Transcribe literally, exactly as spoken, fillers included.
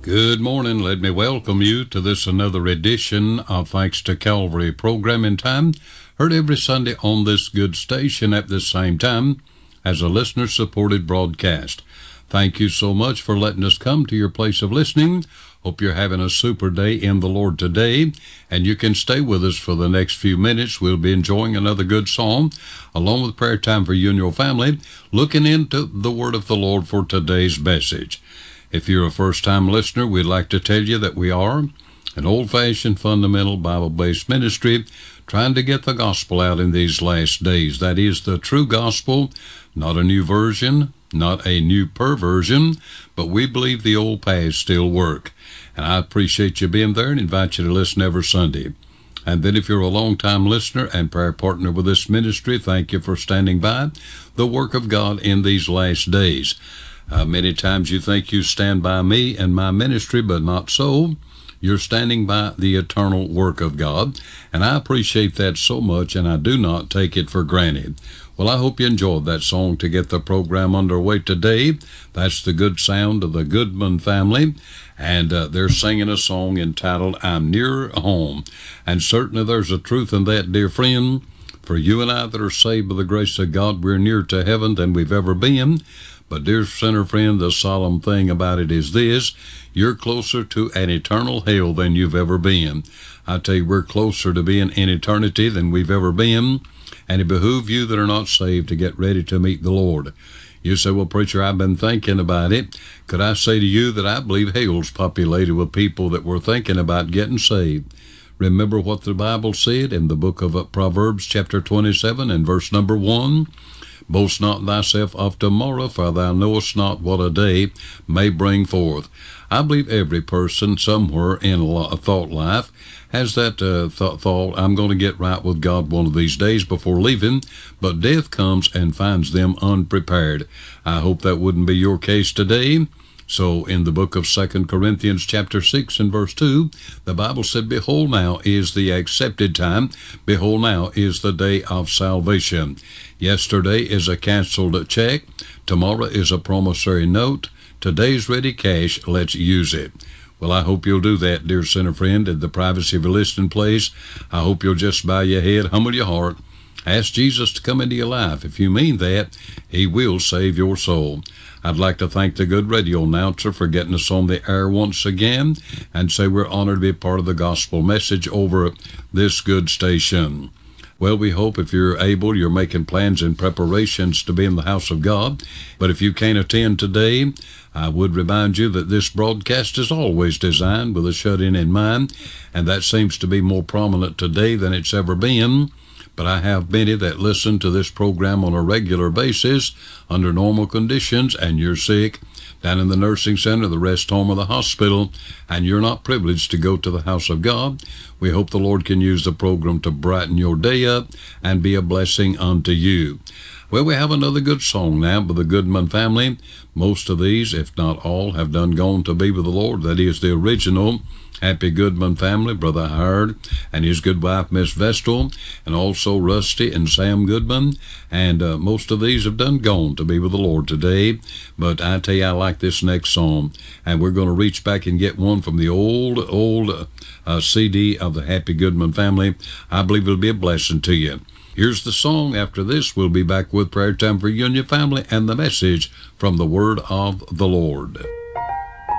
Good morning. Let me welcome you to this another edition of Thanks to Calvary programming time, heard every Sunday on this good station at the same time as a listener-supported broadcast. Thank you so much for letting us come to your place of listening. Hope you're having a super day in the Lord today, and you can stay with us for the next few minutes. We'll be enjoying another good psalm, along with prayer time for you and your family, looking into the Word of the Lord for today's message. If you're a first-time listener, we'd like to tell you that we are an old-fashioned, fundamental, Bible-based ministry trying to get the gospel out in these last days. That is the true gospel, not a new version, not a new perversion, but we believe the old paths still work. And I appreciate you being there and invite you to listen every Sunday. And then if you're a long-time listener and prayer partner with this ministry, thank you for standing by the work of God in these last days. Uh, many times you think you stand by me and my ministry, but not so. You're standing by the eternal work of God, and I appreciate that so much, and I do not take it for granted. Well, I hope you enjoyed that song to get the program underway today. That's the good sound of the Goodman family, and uh, they're singing a song entitled, I'm Near Home. And certainly there's a truth in that, dear friend. For you and I that are saved by the grace of God, we're nearer to heaven than we've ever been. But dear sinner friend, the solemn thing about it is this: you're closer to an eternal hell than you've ever been. I tell you, we're closer to being in eternity than we've ever been, and it behooves you that are not saved to get ready to meet the Lord. You say, well, preacher, I've been thinking about it. Could I say to you that I believe hell's populated with people that were thinking about getting saved? Remember what the Bible said in the book of Proverbs, chapter twenty-seven, and verse number one. Boast not thyself of tomorrow, for thou knowest not what a day may bring forth. I believe every person somewhere in a thought life has that uh, th- thought, I'm going to get right with God one of these days before leaving, but death comes and finds them unprepared. I hope that wouldn't be your case today. So in the book of Second Corinthians chapter six and verse two, the Bible said, Behold, now is the accepted time. Behold, now is the day of salvation. Yesterday is a canceled check. Tomorrow is a promissory note. Today's ready cash. Let's use it. Well, I hope you'll do that, dear sinner friend, in the privacy of your listening place. I hope you'll just bow your head, humble your heart, ask Jesus to come into your life. If you mean that, he will save your soul. I'd like to thank the good radio announcer for getting us on the air once again, and say we're honored to be part of the gospel message over this good station. Well, we hope if you're able, you're making plans and preparations to be in the house of God. But if you can't attend today, I would remind you that this broadcast is always designed with a shut-in in mind, and that seems to be more prominent today than it's ever been. But I have many that listen to this program on a regular basis under normal conditions, and you're sick down in the nursing center, the rest home, or the hospital, and you're not privileged to go to the house of God. We hope the Lord can use the program to brighten your day up and be a blessing unto you. Well, we have another good song now by the Goodman family. Most of these, if not all, have done gone to be with the Lord. That is the original Happy Goodman family, Brother Howard and his good wife, Miss Vestal, and also Rusty and Sam Goodman. And uh, most of these have done gone to be with the Lord today. But I tell you, I like this next song. And we're going to reach back and get one from the old, old uh, uh, C D of the Happy Goodman family. I believe it'll be a blessing to you. Here's the song. After this, we'll be back with prayer time for you and your family and the message from the Word of the Lord.